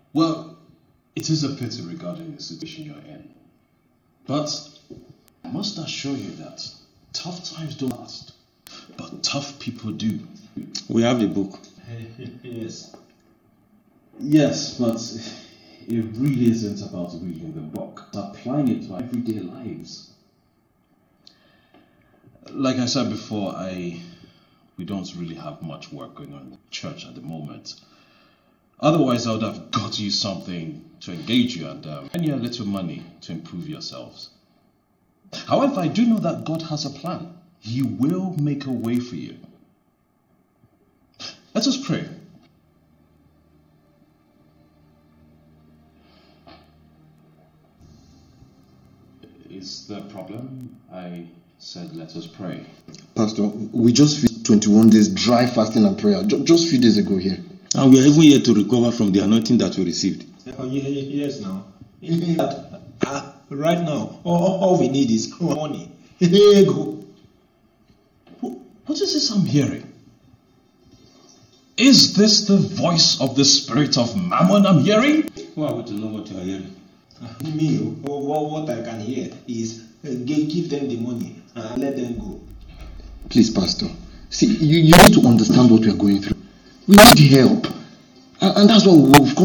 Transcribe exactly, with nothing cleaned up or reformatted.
Well, it is a pity regarding the situation you're in. But I must assure you that tough times don't last, but tough people do. We have the book. Yes. Yes, but it really isn't about reading the book. It's applying it to our everyday lives. Like I said before, I we don't really have much work going on in the church at the moment. Otherwise, I would have got you something to engage you and um, and you a little money to improve yourselves. However, I do know that God has a plan. He will make a way for you. Let us pray. Is there a problem? I said let us pray. Pastor, we just finished twenty-one days dry fasting and prayer ju- just a few days ago here. And we are even yet to recover from the anointing that we received. Oh, yeah, yeah, yes, now. uh, right now, all, all we need is money. Go. What is this I'm hearing? Is this the voice of the spirit of Mammon I'm hearing? Who are we to know what you are hearing? Me, oh, what, what I can hear is uh, give, give them the money and let them go. Please, Pastor. See, you, you need to understand what we are going through. We need help. And, and that's what we've come